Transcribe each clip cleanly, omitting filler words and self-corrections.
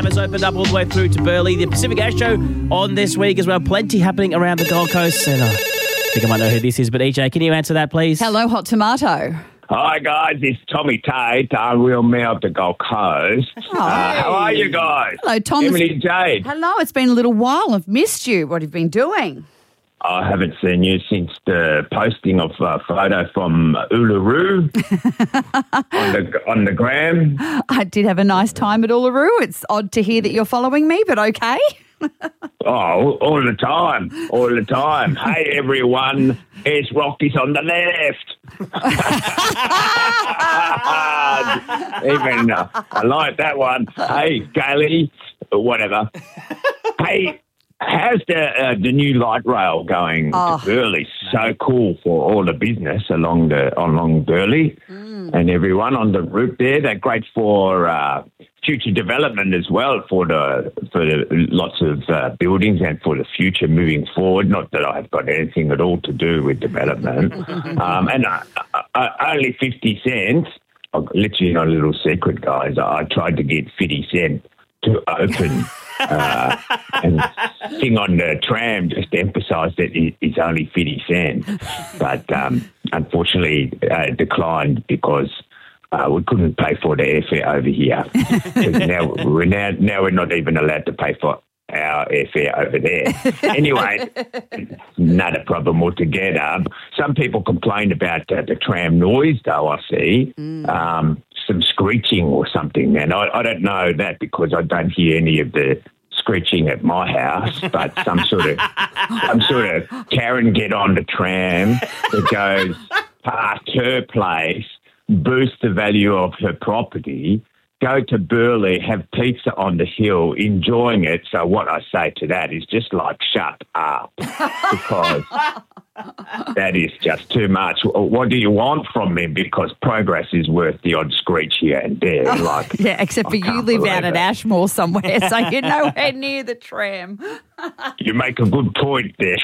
has opened up all the way through to Burleigh. The Pacific Ash Show on this week as well. Plenty happening around the Gold Coast. And I think I might know who this is, but EJ, can you answer that, please? Hello, Hot Tomato. Hi guys, it's Tommy Tate, Real Mail of the Gold Coast. How are you guys? Hello, Tom. Emily and Jade. Hello, it's been a little while. I've missed you. What have you been doing? I haven't seen you since the posting of a photo from Uluru on the gram. I did have a nice time at Uluru. It's odd to hear that you're following me, but okay. All the time. Hey, everyone, it's Rocky's on the left. Even I like that one. Hey, Gailey, whatever. Hey, how's the new light rail going to Burleigh? So cool for all the business along Burleigh and everyone on the route there. They're great for future development as well for the lots of buildings and for the future moving forward. Not that I've got anything at all to do with development. And only 50 cents. I'll let you know a little secret, guys. I tried to get 50 Cent to open and sing on the tram just to emphasise that it's only 50 cents. But unfortunately declined because we couldn't pay for the airfare over here. now we're not even allowed to pay for our airfare over there. Anyway, not a problem altogether. Some people complain about the tram noise, though, I see. Some screeching or something, and I don't know that because I don't hear any of the screeching at my house, but some sort of Karen get on the tram that goes past her place, boost the value of her property, go to Burleigh, have pizza on the hill, enjoying it. So what I say to that is just like, shut up, because that is just too much. What do you want from me? Because progress is worth the odd screech here and there. Yeah, except for you live out at Ashmore somewhere, so you're nowhere near the tram. You make a good point there,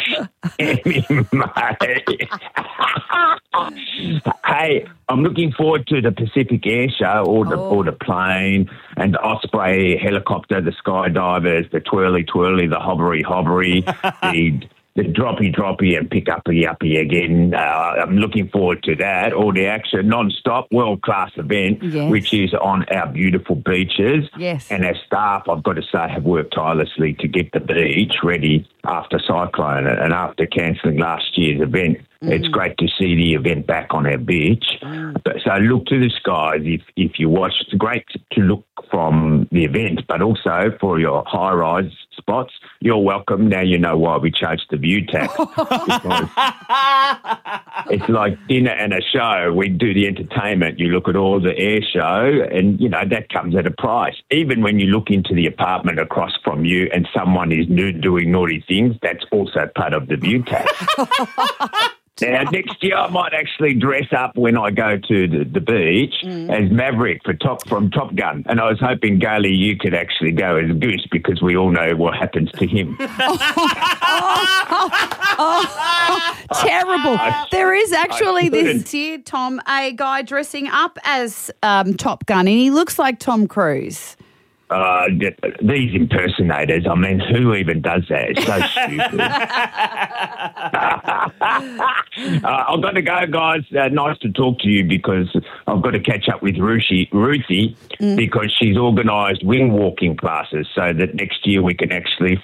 Hey, I'm looking forward to the Pacific Air Show, or the plane, and the Osprey helicopter, the skydivers, the twirly, the hovery, the droppy and pick uppy again. I'm looking forward to that. All the action, non-stop, world-class event, which is on our beautiful beaches. Yes. And our staff, I've got to say, have worked tirelessly to get the beach ready after Cyclone and after cancelling last year's event. It's great to see the event back on our beach. So look to the skies if you watch. It's great to look from the event, but also for your high-rise spots. You're welcome. Now you know why we charge the view tax. Because it's like dinner and a show. We do the entertainment. You look at all the air show and, that comes at a price. Even when you look into the apartment across from you and someone is doing naughty things, that's also part of the view tax. Now, next year I might actually dress up when I go to the beach as Maverick from Top Gun. And I was hoping, Gailey, you could actually go as Goose because we all know what happens to him. Terrible. There is actually this year, Tom, a guy dressing up as Top Gun, and he looks like Tom Cruise. These impersonators, I mean, who even does that? It's so stupid. I've got to go, guys. Nice to talk to you because I've got to catch up with Ruthie because she's organised wing walking classes so that next year we can actually